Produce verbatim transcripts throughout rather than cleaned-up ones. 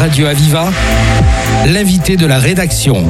Radio Aviva, l'invité de la rédaction.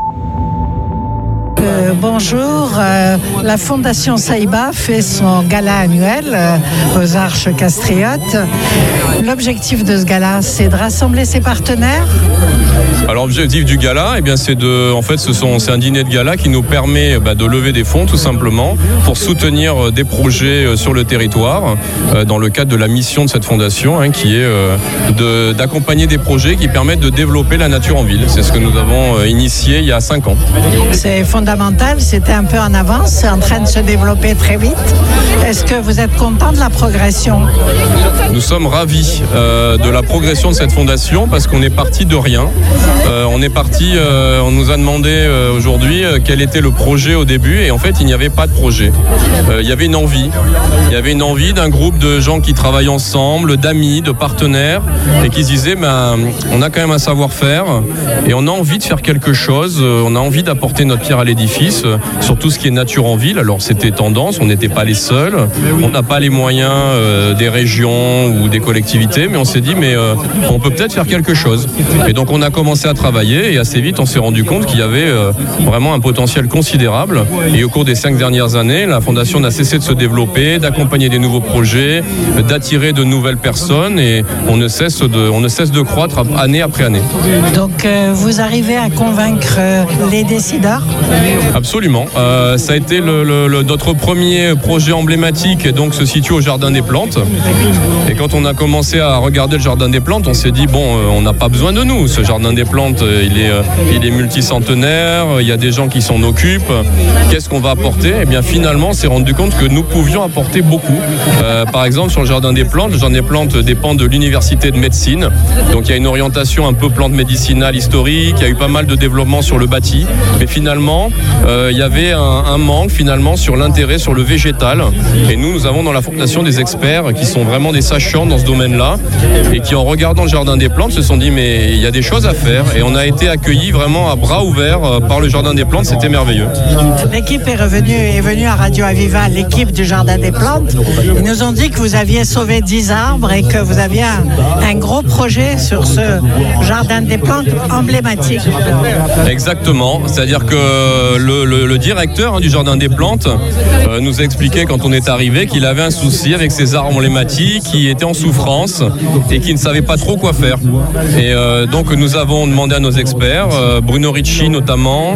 Euh, bonjour, euh, la Fondation Saïba fait son gala annuel euh, aux Arches Castriotes. L'objectif de ce gala, c'est de rassembler ses partenaires. Alors l'objectif du gala, eh bien, c'est de, en fait, ce sont, c'est un dîner de gala qui nous permet bah, de lever des fonds tout simplement pour soutenir des projets sur le territoire euh, dans le cadre de la mission de cette fondation, hein, qui est euh, de, d'accompagner des projets qui permettent de développer la nature en ville. C'est ce que nous avons euh, initié il y a cinq ans. C'est fondamental, c'était un peu en avance, c'est en train de se développer très vite. Est-ce que vous êtes content de la progression ? Nous sommes ravis euh, de la progression de cette fondation parce qu'on est parti de rien. Euh, on est parti, euh, on nous a demandé euh, aujourd'hui euh, quel était le projet au début et en fait il n'y avait pas de projet. Euh, il y avait une envie. Il y avait une envie d'un groupe de gens qui travaillent ensemble, d'amis, de partenaires et qui se disaient ben, on a quand même un savoir-faire et on a envie de faire quelque chose, on a envie d'apporter notre pierre à l'édifice euh, sur tout ce qui est nature en ville. Alors c'était tendance, on n'était pas les seuls, on n'a pas les moyens euh, des régions ou des collectivités, mais on s'est dit mais euh, on peut peut-être faire quelque chose. Et donc on a commencé à travailler et assez vite on s'est rendu compte qu'il y avait euh, vraiment un potentiel considérable et au cours des cinq dernières années la fondation n'a cessé de se développer, d'accompagner des nouveaux projets, d'attirer de nouvelles personnes et on ne cesse de, on ne cesse de croître année après année. Donc euh, vous arrivez à convaincre euh, les décideurs ? Absolument, euh, ça a été le, le, le, notre premier projet emblématique et donc se situe au Jardin des Plantes et quand on a commencé à regarder le Jardin des Plantes on s'est dit bon euh, on n'a pas besoin de nous, ce Jardin des Plantes il est, il est multicentenaire, il y a des gens qui s'en occupent, qu'est-ce qu'on va apporter ? Eh bien finalement on s'est rendu compte que nous pouvions apporter beaucoup. Euh, par exemple sur le Jardin des Plantes, le Jardin des Plantes dépend de l'université de médecine, donc il y a une orientation un peu plante médicinale historique, il y a eu pas mal de développement sur le bâti, mais finalement euh, il y avait un, un manque finalement sur l'intérêt sur le végétal et nous nous avons dans la fondation des experts qui sont vraiment des sachants dans ce domaine-là et qui en regardant le Jardin des Plantes se sont dit mais il y a des choses à faire et on a été accueillis vraiment à bras ouverts par le Jardin des Plantes, c'était merveilleux. L'équipe est revenue, est venue à Radio Aviva, l'équipe du Jardin des Plantes. Ils nous ont dit que vous aviez sauvé dix arbres et que vous aviez un, un gros projet sur ce Jardin des Plantes emblématique. Exactement, c'est-à-dire que le, le, le directeur hein, du Jardin des Plantes euh, nous a expliqué quand on est arrivé qu'il avait un souci avec ces arbres emblématiques qui étaient en souffrance et qui ne savaient pas trop quoi faire. Et euh, donc nous avons demandé à nos experts, euh, Bruno Ricci notamment,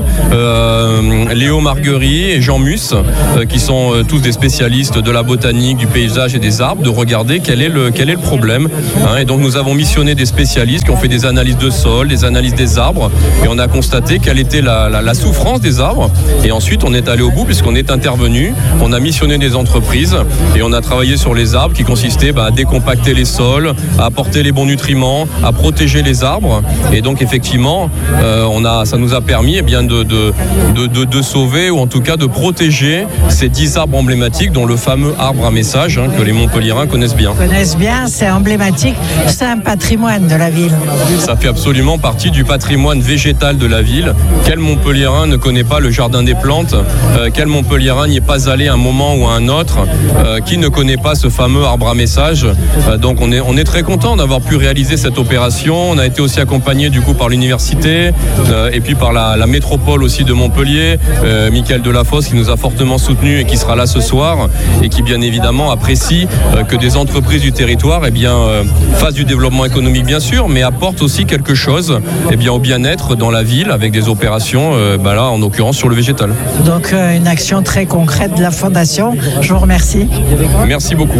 euh, Léo Marguerie et Jean Mus, euh, qui sont euh, tous des spécialistes de la botanique, du paysage et des arbres, de regarder quel est le, quel est le problème. Hein. Et donc nous avons missionné des spécialistes qui ont fait des analyses de sol, des analyses des arbres, et on a constaté quelle était la, la, la souffrance des arbres. Et ensuite on est allé au bout puisqu'on est intervenu, on a missionné des entreprises et on a travaillé sur les arbres qui consistaient bah, à décompacter les sols, à apporter les bons nutriments, à protéger les arbres. Et donc effectivement, euh, on a, ça nous a permis eh bien, de, de, de, de, de sauver ou en tout cas de protéger ces dix arbres emblématiques dont le fameux arbre à message hein, que les Montpelliérains connaissent bien. Connaissent bien, c'est emblématique, c'est un patrimoine de la ville. Ça fait absolument partie du patrimoine végétal de la ville. Quel Montpelliérain ne connaît pas le Jardin des Plantes ? euh, Quel Montpelliérain n'y est pas allé un moment ou à un autre ? euh, Qui ne connaît pas ce fameux arbre à message ? euh, Donc on est, on est très content d'avoir pu réaliser cette opération. On a été aussi accompagné du coup par l'université euh, et puis par la, la métropole aussi de Montpellier, euh, Michael Delafosse qui nous a fortement soutenus et qui sera là ce soir et qui bien évidemment apprécie euh, que des entreprises du territoire eh bien, euh, fassent du développement économique bien sûr, mais apportent aussi quelque chose eh bien, au bien-être dans la ville avec des opérations, euh, bah là en l'occurrence sur le végétal. Donc euh, une action très concrète de la Fondation. Je vous remercie. Merci beaucoup.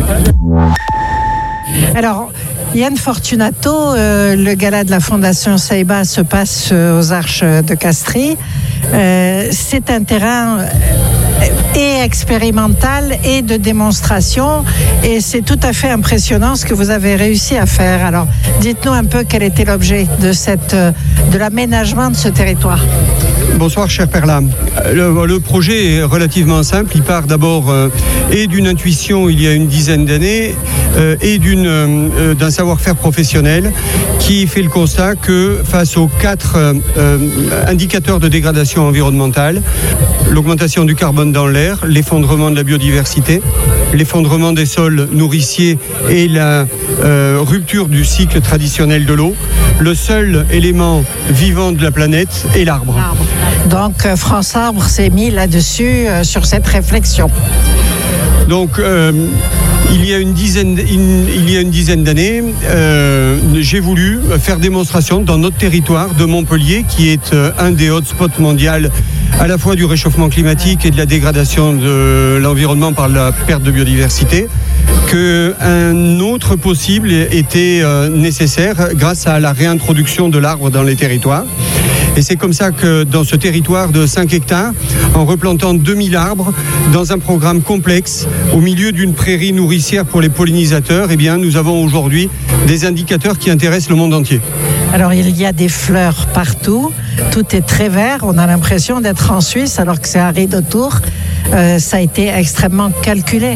Alors, Yann Fortunato, euh, le gala de la Fondation Saïba se passe euh, aux Arches de Castries. Euh, c'est un terrain euh, et expérimental et de démonstration et c'est tout à fait impressionnant ce que vous avez réussi à faire. Alors, dites-nous un peu quel était l'objet de, cette, de l'aménagement de ce territoire. Bonsoir, cher Perla. Le, le projet est relativement simple. Il part d'abord euh, et d'une intuition il y a une dizaine d'années euh, et d'une, euh, d'un savoir-faire professionnel qui fait le constat que face aux quatre euh, indicateurs de dégradation environnementale, l'augmentation du carbone dans l'air, l'effondrement de la biodiversité, l'effondrement des sols nourriciers et la euh, rupture du cycle traditionnel de l'eau, le seul élément vivant de la planète est l'arbre. L'arbre. Donc euh, France Arbre s'est mis là-dessus, euh, sur cette réflexion. Donc, euh, il y a une dizaine, une, il y a une dizaine d'années, euh, j'ai voulu faire démonstration dans notre territoire de Montpellier, qui est euh, un des hotspots mondiaux à la fois du réchauffement climatique et de la dégradation de l'environnement par la perte de biodiversité, qu'un autre possible était euh, nécessaire grâce à la réintroduction de l'arbre dans les territoires. Et c'est comme ça que dans ce territoire de cinq hectares, en replantant deux mille arbres, dans un programme complexe, au milieu d'une prairie nourricière pour les pollinisateurs, eh bien, nous avons aujourd'hui des indicateurs qui intéressent le monde entier. Alors il y a des fleurs partout, tout est très vert, on a l'impression d'être en Suisse alors que c'est aride autour. Euh, ça a été extrêmement calculé.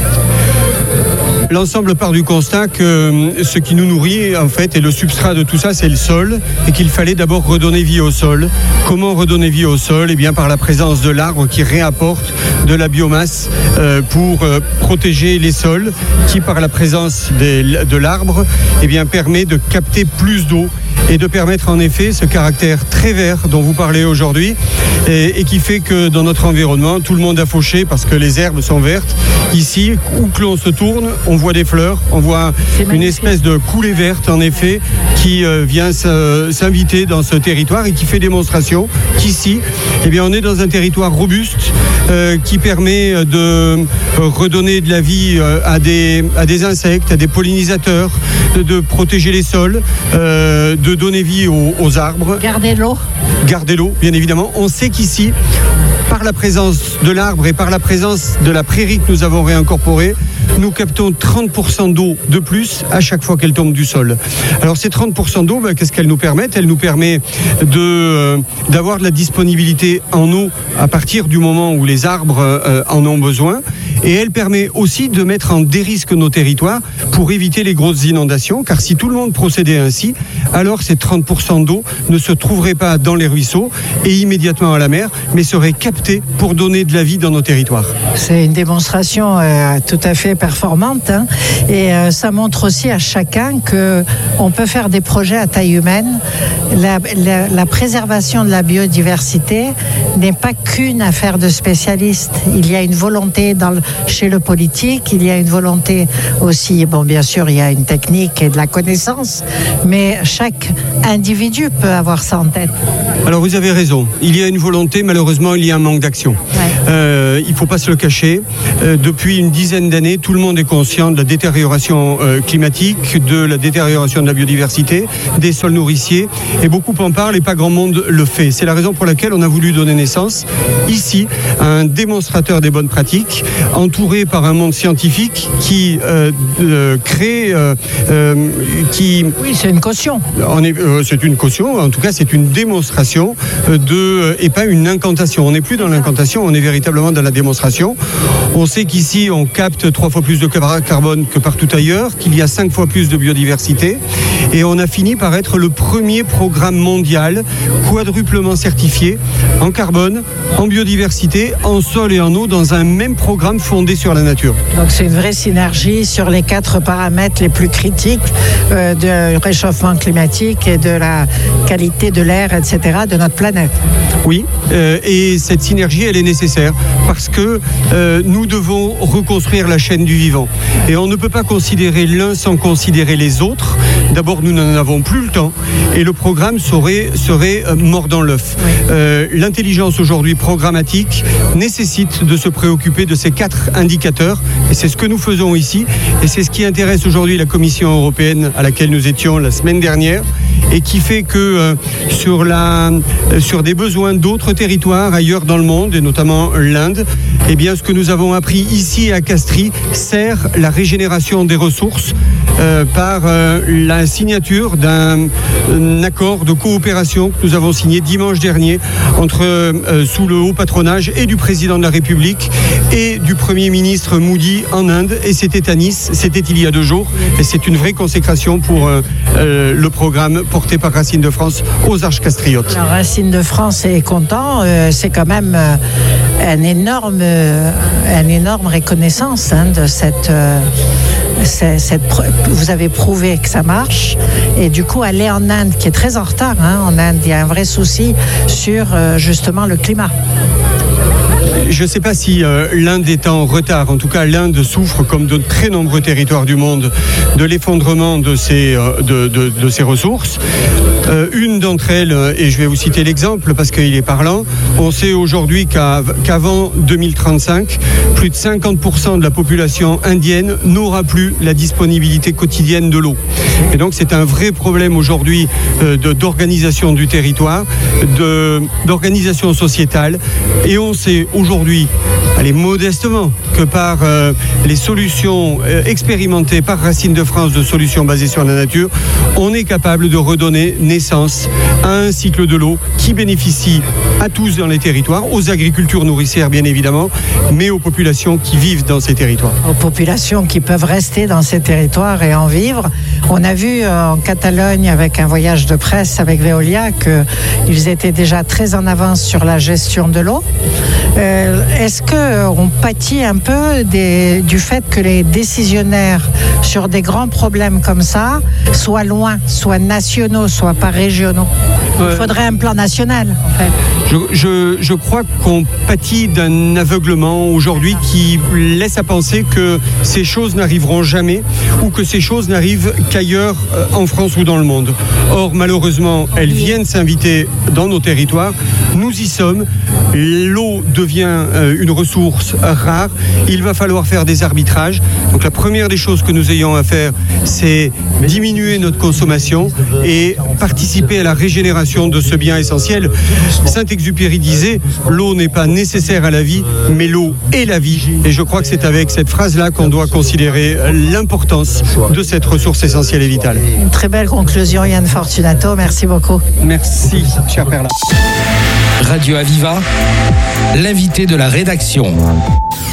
L'ensemble part du constat que ce qui nous nourrit, en fait, et le substrat de tout ça, c'est le sol, et qu'il fallait d'abord redonner vie au sol. Comment redonner vie au sol ? Eh bien, par la présence de l'arbre qui réapporte de la biomasse euh, pour euh, protéger les sols, qui, par la présence des, de l'arbre, eh bien, permet de capter plus d'eau et de permettre en effet ce caractère très vert dont vous parlez aujourd'hui et, et qui fait que dans notre environnement, tout le monde a fauché parce que les herbes sont vertes. Ici, où que l'on se tourne, on voit des fleurs, on voit une espèce de coulée verte en effet qui euh, vient s'inviter dans ce territoire et qui fait démonstration qu'ici, eh bien, on est dans un territoire robuste euh, qui permet de redonner de la vie euh, à, des, à des insectes, à des pollinisateurs, de, de protéger les sols, euh, de donner vie aux, aux arbres. Garder l'eau. Garder l'eau, bien évidemment. On sait qu'ici, par la présence de l'arbre et par la présence de la prairie que nous avons réincorporée, nous captons trente pour cent d'eau de plus à chaque fois qu'elle tombe du sol. Alors ces trente pour cent d'eau, ben, qu'est-ce qu'elle nous permet ? Elle nous permet de, euh, d'avoir de la disponibilité en eau à partir du moment où les arbres euh, en ont besoin. Et elle permet aussi de mettre en dérisque nos territoires pour éviter les grosses inondations, car si tout le monde procédait ainsi, alors ces trente pour cent d'eau ne se trouveraient pas dans les ruisseaux et immédiatement à la mer, mais seraient captés pour donner de la vie dans nos territoires. C'est une démonstration euh, tout à fait performante, hein, et euh, ça montre aussi à chacun qu'on peut faire des projets à taille humaine. La, la, la préservation de la biodiversité n'est pas qu'une affaire de spécialistes. Il y a une volonté dans le, chez le politique, il y a une volonté aussi, bon bien sûr il y a une technique et de la connaissance, mais chaque individu peut avoir ça en tête. Alors vous avez raison, il y a une volonté, malheureusement il y a un manque d'action. Ouais. Euh, il ne faut pas se le cacher. Euh, depuis une dizaine d'années, tout le monde est conscient de la détérioration euh, climatique, de la détérioration de la biodiversité, des sols nourriciers, et beaucoup en parlent et pas grand monde le fait. C'est la raison pour laquelle on a voulu donner naissance ici à un démonstrateur des bonnes pratiques, entouré par un monde scientifique qui euh, euh, crée, euh, euh, qui... Oui, c'est une caution. On est, euh, c'est une caution, en tout cas c'est une démonstration de, et pas une incantation. On n'est plus dans l'incantation, on est véritablement dans la démonstration. On sait qu'ici on capte trois fois plus de carbone que partout ailleurs, qu'il y a cinq fois plus de biodiversité, et on a fini par être le premier programme mondial quadruplement certifié en carbone, en biodiversité, en sol et en eau dans un même programme fondé sur la nature. Donc c'est une vraie synergie sur les quatre paramètres les plus critiques euh, du réchauffement climatique et de la qualité de l'air, et cetera de notre planète. Oui, euh, et cette synergie, elle est nécessaire parce que euh, nous devons reconstruire la chaîne du vivant. Et on ne peut pas considérer l'un sans considérer les autres. D'abord, nous n'en avons plus le temps et le programme serait, serait euh, mort dans l'œuf. Oui. Euh, l'intelligence aujourd'hui programmatique nécessite de se préoccuper de ces quatre indicateurs et c'est ce que nous faisons ici et c'est ce qui intéresse aujourd'hui la Commission européenne à laquelle nous étions la semaine dernière et qui fait que euh, sur, la, sur des besoins d'autres territoires ailleurs dans le monde, et notamment l'Inde, eh bien, ce que nous avons appris ici à Castries sert la régénération des ressources euh, par euh, la signature d'un un accord de coopération que nous avons signé dimanche dernier entre, euh, sous le haut patronage et du président de la République et du Premier ministre Modi en Inde. Et c'était à Nice, c'était il y a deux jours. Et c'est une vraie consécration pour euh, euh, le programme porté par Racine de France aux Arches castriotes. La Racine de France est content. Euh, c'est quand même euh, un énorme, euh, une énorme reconnaissance hein, de cette... Euh C'est, cette, vous avez prouvé que ça marche et du coup aller en Inde qui est très en retard hein, en Inde il y a un vrai souci sur euh, justement le climat. Je ne sais pas si euh, l'Inde est en retard. En tout cas, l'Inde souffre, comme de très nombreux territoires du monde, de l'effondrement de ses, euh, de, de, de ses ressources. Euh, une d'entre elles, et je vais vous citer l'exemple parce qu'il est parlant, on sait aujourd'hui qu'à, qu'avant deux mille trente-cinq, plus de cinquante pour cent de la population indienne n'aura plus la disponibilité quotidienne de l'eau. Et donc c'est un vrai problème aujourd'hui euh, de, d'organisation du territoire, de, d'organisation sociétale. Et on sait aujourd'hui, allez, modestement, que par euh, les solutions euh, expérimentées par Racine de France, de solutions basées sur la nature, on est capable de redonner naissance à un cycle de l'eau qui bénéficie à tous dans les territoires, aux agricultures nourricières bien évidemment, mais aux populations qui vivent dans ces territoires. Aux populations qui peuvent rester dans ces territoires et en vivre. On a vu euh, en Catalogne avec un voyage de presse avec Veolia qu'ils étaient déjà très en avance sur la gestion de l'eau. Euh, est-ce qu'on pâtit un peu des, du fait que les décisionnaires sur des grands problèmes comme ça soient loin, soient nationaux, soient pas régionaux? Il faudrait un plan national en fait. Je, je, je crois qu'on pâtit d'un aveuglement aujourd'hui qui laisse à penser que ces choses n'arriveront jamais ou que ces choses n'arrivent qu'ailleurs en France ou dans le monde. Or, malheureusement, elles viennent s'inviter dans nos territoires. Nous y sommes. L'eau devient une ressource rare. Il va falloir faire des arbitrages. Donc la première des choses que nous ayons à faire, c'est diminuer notre consommation et participer à la régénération de ce bien essentiel. Saint-Exupéry disait « L'eau n'est pas nécessaire à la vie, mais l'eau est la vie ». Et je crois que c'est avec cette phrase-là qu'on doit considérer l'importance de cette ressource essentielle et vitale. Une très belle conclusion, Yann Fortunato. Merci beaucoup. Merci, cher Perla. Radio Aviva, l'invité de la rédaction.